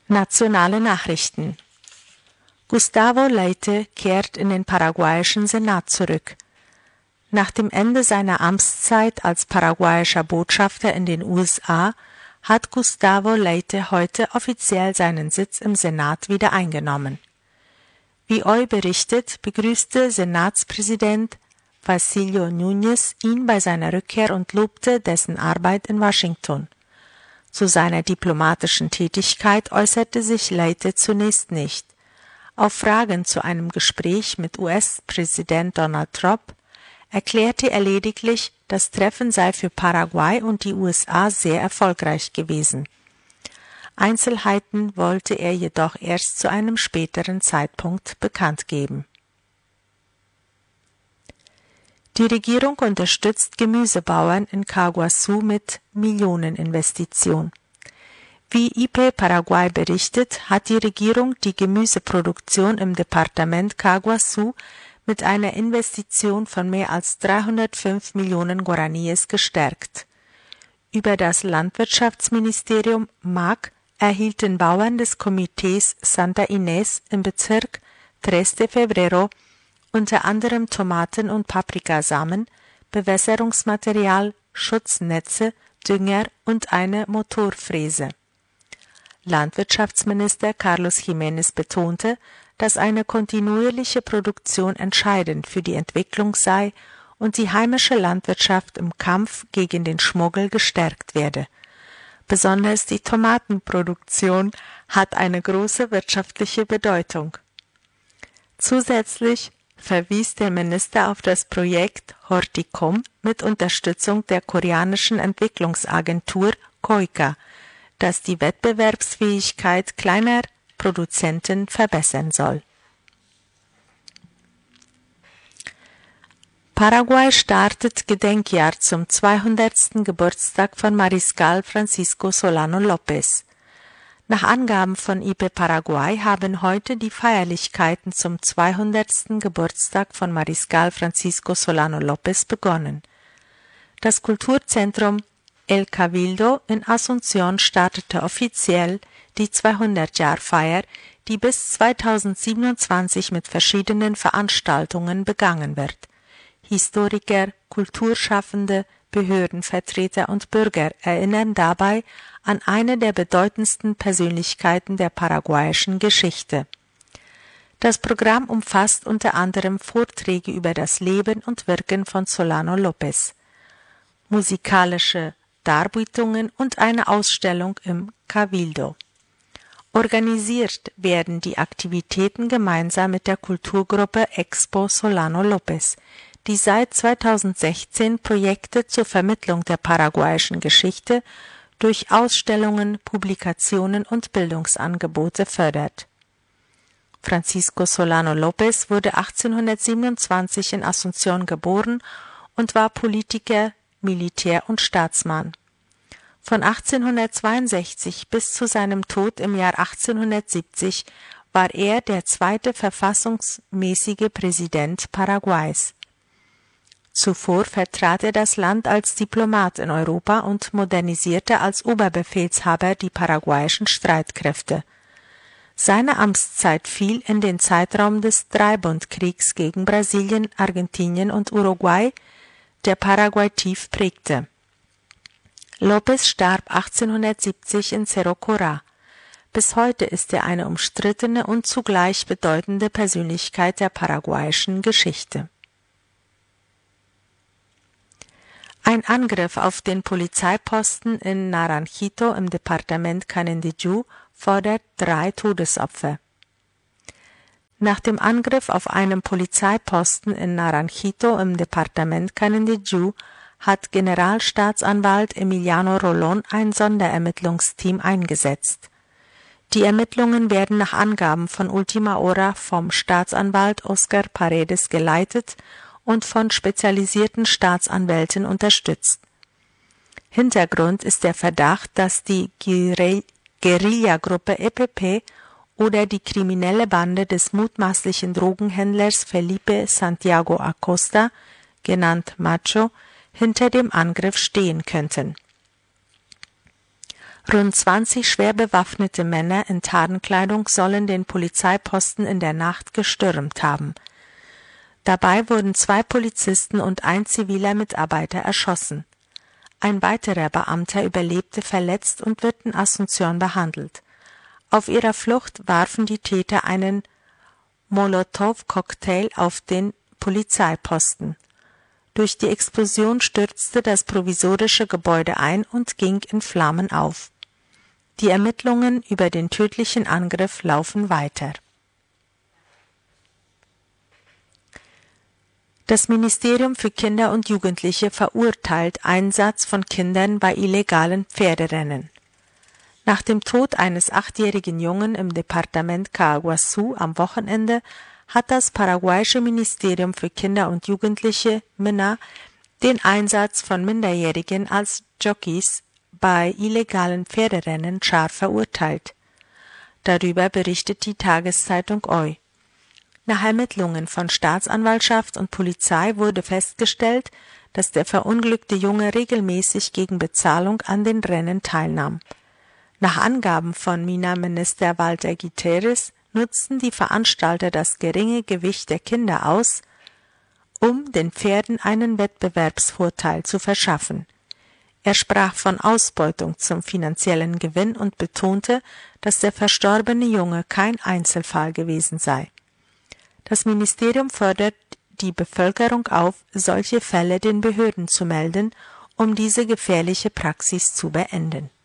Nationale Nachrichten. Gustavo Leite kehrt in den paraguayischen Senat zurück. Nach dem Ende seiner Amtszeit als paraguayischer Botschafter in den USA hat Gustavo Leite heute offiziell seinen Sitz im Senat wieder eingenommen. Wie OI berichtet, begrüßte Senatspräsident Facilio Núñez ihn bei seiner Rückkehr und lobte dessen Arbeit in Washington. Zu seiner diplomatischen Tätigkeit äußerte sich Leite zunächst nicht. Auf Fragen zu einem Gespräch mit US-Präsident Donald Trump erklärte er lediglich, das Treffen sei für Paraguay und die USA sehr erfolgreich gewesen. Einzelheiten wollte er jedoch erst zu einem späteren Zeitpunkt bekannt geben. Die Regierung unterstützt Gemüsebauern in Caguazú mit Millioneninvestition. Wie IP Paraguay berichtet, hat die Regierung die Gemüseproduktion im Departement Caguazú mit einer Investition von mehr als 305 Millionen Guaraníes gestärkt. Über das Landwirtschaftsministerium MAG erhielten Bauern des Komitees Santa Inés im Bezirk 3 de Febrero unter anderem Tomaten- und Paprikasamen, Bewässerungsmaterial, Schutznetze, Dünger und eine Motorfräse. Landwirtschaftsminister Carlos Jiménez betonte, dass eine kontinuierliche Produktion entscheidend für die Entwicklung sei und die heimische Landwirtschaft im Kampf gegen den Schmuggel gestärkt werde. Besonders die Tomatenproduktion hat eine große wirtschaftliche Bedeutung. Zusätzlich verwies der Minister auf das Projekt Horticom mit Unterstützung der koreanischen Entwicklungsagentur KOICA, das die Wettbewerbsfähigkeit kleiner Produzenten verbessern soll. Paraguay startet Gedenkjahr zum 200. Geburtstag von Mariscal Francisco Solano López. Nach Angaben von IP Paraguay haben heute die Feierlichkeiten zum 200. Geburtstag von Mariscal Francisco Solano López begonnen. Das Kulturzentrum El Cabildo in Asunción startete offiziell die 200-Jahr-Feier, die bis 2027 mit verschiedenen Veranstaltungen begangen wird. Historiker, Kulturschaffende, Behördenvertreter und Bürger erinnern dabei an eine der bedeutendsten Persönlichkeiten der paraguayischen Geschichte. Das Programm umfasst unter anderem Vorträge über das Leben und Wirken von Solano López, musikalische Darbietungen und eine Ausstellung im Cabildo. Organisiert werden die Aktivitäten gemeinsam mit der Kulturgruppe Expo Solano López, die seit 2016 Projekte zur Vermittlung der paraguayischen Geschichte durch Ausstellungen, Publikationen und Bildungsangebote fördert. Francisco Solano López wurde 1827 in Asunción geboren und war Politiker, Militär und Staatsmann. Von 1862 bis zu seinem Tod im Jahr 1870 war er der zweite verfassungsmäßige Präsident Paraguays. Zuvor vertrat er das Land als Diplomat in Europa und modernisierte als Oberbefehlshaber die paraguayischen Streitkräfte. Seine Amtszeit fiel in den Zeitraum des Dreibundkriegs gegen Brasilien, Argentinien und Uruguay, der Paraguay tief prägte. López starb 1870 in Cerro Corá. Bis heute ist er eine umstrittene und zugleich bedeutende Persönlichkeit der paraguayischen Geschichte. Ein Angriff auf den Polizeiposten in Naranjito im Departement Canindeyú fordert 3 Todesopfer. Nach dem Angriff auf einen Polizeiposten in Naranjito im Departement Canindeyú hat Generalstaatsanwalt Emiliano Rolón ein Sonderermittlungsteam eingesetzt. Die Ermittlungen werden nach Angaben von Ultima Hora vom Staatsanwalt Oscar Paredes geleitet und von spezialisierten Staatsanwälten unterstützt. Hintergrund ist der Verdacht, dass die Guerillagruppe EPP oder die kriminelle Bande des mutmaßlichen Drogenhändlers Felipe Santiago Acosta, genannt Macho, hinter dem Angriff stehen könnten. Rund 20 schwer bewaffnete Männer in Tarnkleidung sollen den Polizeiposten in der Nacht gestürmt haben. Dabei wurden 2 Polizisten und ein ziviler Mitarbeiter erschossen. Ein weiterer Beamter überlebte verletzt und wird in Asunción behandelt. Auf ihrer Flucht warfen die Täter einen Molotow-Cocktail auf den Polizeiposten. Durch die Explosion stürzte das provisorische Gebäude ein und ging in Flammen auf. Die Ermittlungen über den tödlichen Angriff laufen weiter. Das Ministerium für Kinder und Jugendliche verurteilt Einsatz von Kindern bei illegalen Pferderennen. Nach dem Tod eines 8-jährigen Jungen im Departement Caaguazú am Wochenende hat das paraguayische Ministerium für Kinder und Jugendliche MINA den Einsatz von Minderjährigen als Jockeys bei illegalen Pferderennen scharf verurteilt. Darüber berichtet die Tageszeitung Hoy. Nach Ermittlungen von Staatsanwaltschaft und Polizei wurde festgestellt, dass der verunglückte Junge regelmäßig gegen Bezahlung an den Rennen teilnahm. Nach Angaben von MINA-Minister Walter Guterres nutzten die Veranstalter das geringe Gewicht der Kinder aus, um den Pferden einen Wettbewerbsvorteil zu verschaffen. Er sprach von Ausbeutung zum finanziellen Gewinn und betonte, dass der verstorbene Junge kein Einzelfall gewesen sei. Das Ministerium fordert die Bevölkerung auf, solche Fälle den Behörden zu melden, um diese gefährliche Praxis zu beenden.